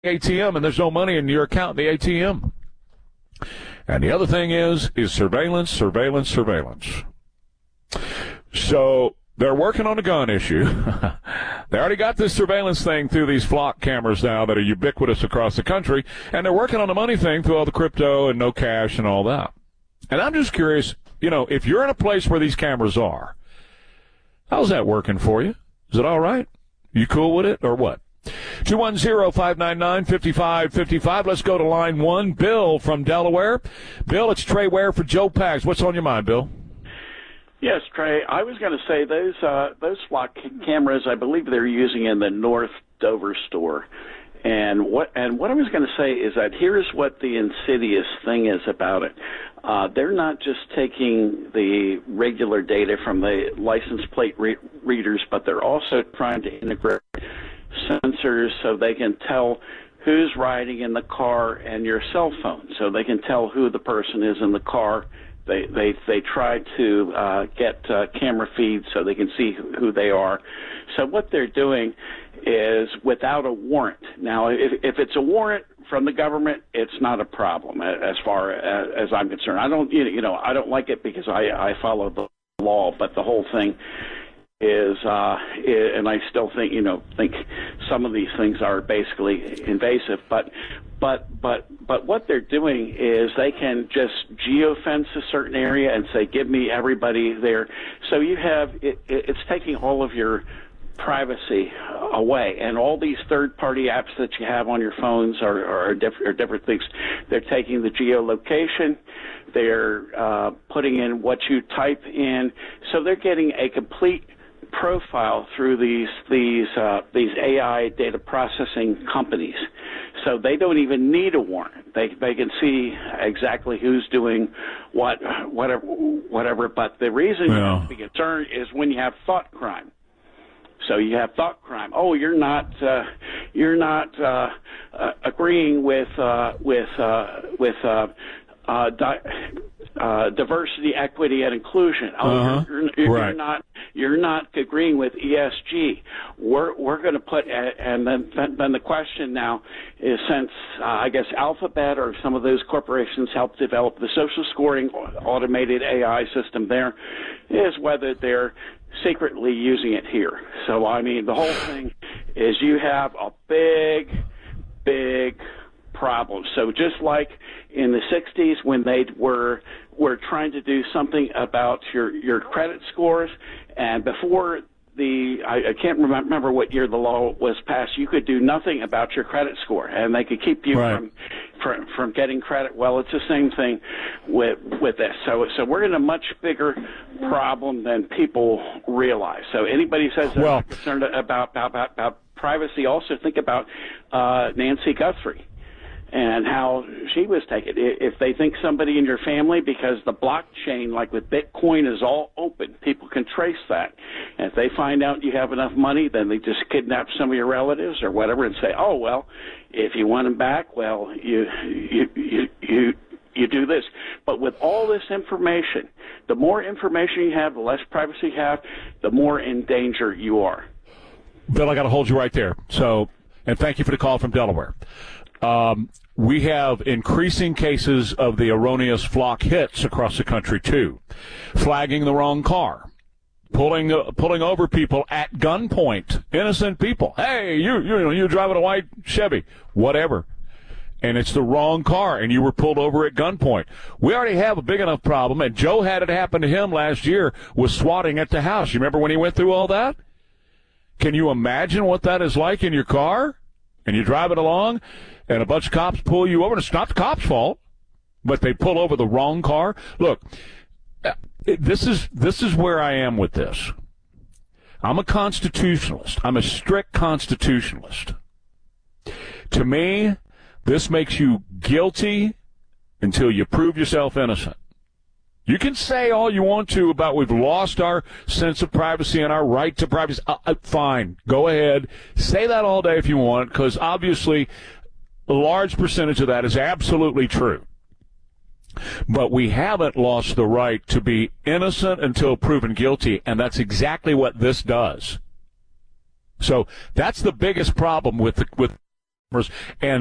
ATM and there's no money in your account in the ATM. And the other thing is surveillance, surveillance, surveillance. So they're working on the gun issue. They already got this surveillance thing through these flock cameras now that are ubiquitous across the country, and they're working on the money thing through all the crypto and no cash and all that. And I'm just curious, if you're in a place where these cameras are, how's that working for you? Is it all right? You cool with it or what? 210-599-5555. Let's go to line one. Bill from Delaware. Bill, it's Trey Ware for Joe Pags. What's on your mind, Bill? Yes, Trey. I was going to say those flock cameras, I believe they're using in the North Dover store. And what I was going to say is that here's what the insidious thing is about it. They're not just taking the regular data from the license plate readers, but they're also trying to integrate sensors so they can tell who's riding in the car and your cell phone, so they can tell who the person is in the car. They try to get camera feeds so they can see who they are. So what they're doing is without a warrant. Now, if it's a warrant from the government, it's not a problem as far as I'm concerned. I don't like it because I follow the law, but the whole thing is, and I still think some of these things are basically invasive, but what they're doing is they can just geofence a certain area and say, give me everybody there. So you have, it's taking all of your privacy away, and all these third-party apps that you have on your phones are different things. They're taking the geolocation, they're putting in what you type in, so they're getting a complete profile through these AI data processing companies. So they don't even need a warrant. They can see exactly who's doing whatever. But the reason you have to be concerned is when you have thought crime. So you have thought crime. Oh, you're not agreeing with diversity, equity, and inclusion. Oh, you're not agreeing with ESG. We're going to put, and then the question now is, since I guess Alphabet or some of those corporations helped develop the social scoring automated AI system, there is whether they're secretly using it here. So I mean, the whole thing is you have a big problem. So just like in the 60s when they were trying to do something about your credit scores, and before I can't remember what year the law was passed, you could do nothing about your credit score, and they could keep you from getting credit. Well, it's the same thing with this. So we're in a much bigger problem than people realize. So anybody says they're concerned about privacy, also think about Nancy Guthrie and how she was taken. If they think somebody in your family, because the blockchain, like with Bitcoin, is all open, people can trace that. And if they find out you have enough money, then they just kidnap some of your relatives or whatever and say, oh, well, if you want them back, well, you do this. But with all this information, the more information you have, the less privacy you have, the more in danger you are. Bill, I got to hold you right there. So, and thank you for the call from Delaware. We have increasing cases of the erroneous flock hits across the country, too. Flagging the wrong car. Pulling over people at gunpoint. Innocent people. Hey, you're driving a white Chevy. Whatever. And it's the wrong car, and you were pulled over at gunpoint. We already have a big enough problem, and Joe had it happen to him last year with swatting at the house. You remember when he went through all that? Can you imagine what that is like in your car? And you're driving along, and a bunch of cops pull you over. And it's not the cops' fault, but they pull over the wrong car. Look, this is where I am with this. I'm a constitutionalist. I'm a strict constitutionalist. To me, this makes you guilty until you prove yourself innocent. You can say all you want to about we've lost our sense of privacy and our right to privacy. Fine. Go ahead. Say that all day if you want, because obviously a large percentage of that is absolutely true. But we haven't lost the right to be innocent until proven guilty, and that's exactly what this does. So that's the biggest problem with and